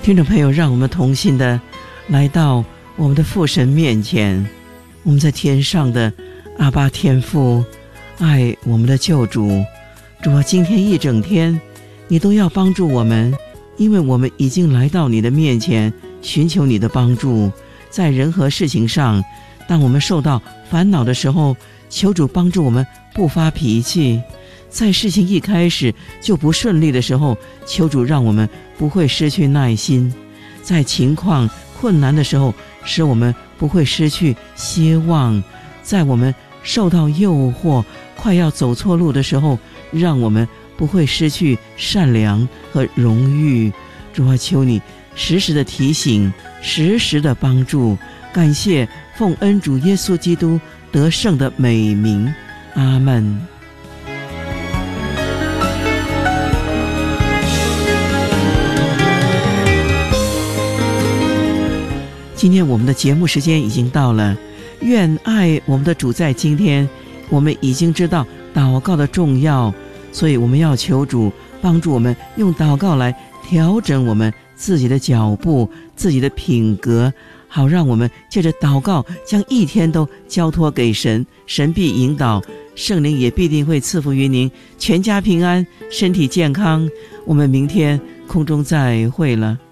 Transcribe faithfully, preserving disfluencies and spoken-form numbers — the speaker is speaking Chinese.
听众朋友，让我们同心的来到我们的父神面前，我们在天上的阿爸天父，爱我们的救主。主啊，今天一整天你都要帮助我们，因为我们已经来到你的面前，寻求你的帮助。在人和事情上，当我们受到烦恼的时候，求主帮助我们不发脾气。在事情一开始就不顺利的时候，求主让我们不会失去耐心。在情况困难的时候，使我们不会失去希望。在我们受到诱惑快要走错路的时候，让我们不会失去善良和荣誉。主啊，求你时时的提醒，时时的帮助。感谢奉恩主耶稣基督得胜的美名，阿们。今天我们的节目时间已经到了，愿爱我们的主在今天，我们已经知道祷告的重要，所以我们要求主帮助我们用祷告来调整我们自己的脚步，自己的品格，好让我们借着祷告将一天都交托给神，神必引导，圣灵也必定会赐福于您，全家平安，身体健康。我们明天空中再会了。